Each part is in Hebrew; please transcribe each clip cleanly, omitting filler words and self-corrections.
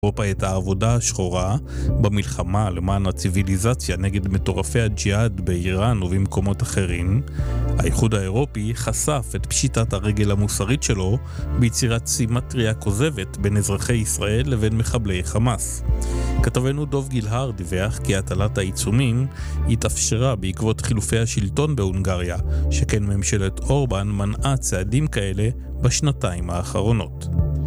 אירופה את העבודה השחורה במלחמה למען הציביליזציה נגד מטורפי הג'יהאד באיראן ובמקומות אחרים, האיחוד האירופי חשף את פשיטת הרגל המוסרית שלו ביצירת סימטריה כוזבת בין אזרחי ישראל לבין מחבלי חמאס. כתבנו דוב גילהר דיווח כי הטלת העיצומים התאפשרה בעקבות חילופי השלטון בהונגריה, שכן ממשלת אורבן מנעה צעדים כאלה בשנתיים האחרונות.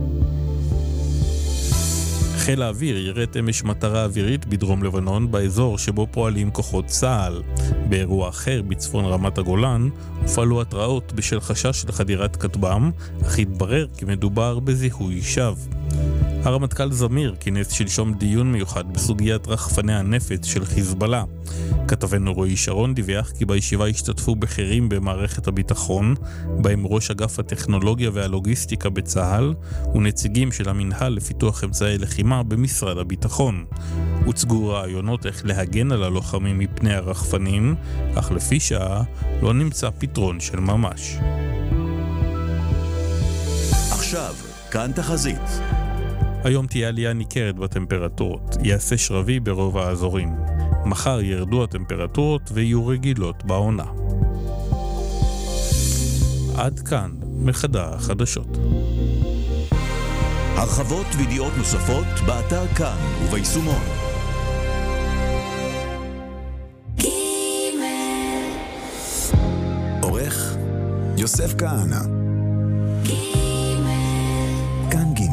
חיל האוויר יראת אמש מטרה אווירית בדרום לבנון באזור שבו פועלים כוחות צה"ל. באירוע אחר בצפון רמת הגולן הופעלו התראות בשל חשש לחדירת כטב"ם, אך התברר כי מדובר בזיהוי שווא. הרמטכ"ל זמיר כינס שלשום דיון מיוחד בסוגיית רחפני הנפץ של חיזבאללה. כתבנו רועי שרון דיווח כי בישיבה השתתפו בכירים במערכת הביטחון, בהם ראש אגף הטכנולוגיה והלוגיסטיקה בצה"ל ונציגים של המנהל לפיתוח אמצעי לחימה במשרד הביטחון. הוצגו רעיונות איך להגן על הלוחמים מפני הרחפנים, אך לפי שעה לא נמצא פתרון של ממש. עכשיו, כאן תחזית. היום תהיה עלייה ניכרת בטמפרטורות, יעשה שרבי ברוב האזורים. מחר ירדו הטמפרטורות ויהיו רגילות בעונה. עד כאן מחדר החדשות. הרחבות וידיעות נוספות באתר כאן וביישומון. עורך יוסף כהנא.